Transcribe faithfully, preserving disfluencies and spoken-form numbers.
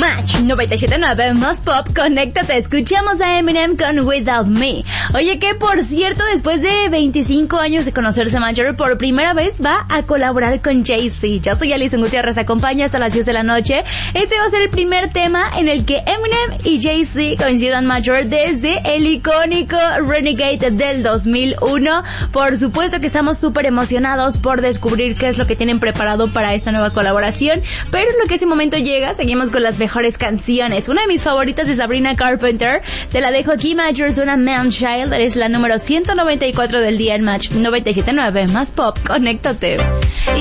Match noventa y siete punto nueve más pop, conéctate, escuchamos a Eminem con Without Me. Oye, que por cierto, después de veinticinco años de conocerse Major, por primera vez va a colaborar con Jay-Z. Yo soy Alison Gutiérrez, acompaña hasta las diez de la noche. Este va a ser el primer tema en el que Eminem y Jay-Z coincidan Major desde el icónico Renegade del dos mil uno. Por supuesto que estamos súper emocionados por descubrir qué es lo que tienen preparado para esta nueva colaboración, pero en lo que ese momento llega, seguimos con las mejores canciones. Una de mis favoritas de Sabrina Carpenter, te la dejo aquí, Major, suena Man's Child, es la número ciento noventa y cuatro del día en Match noventa y siete punto nueve más pop, conéctate.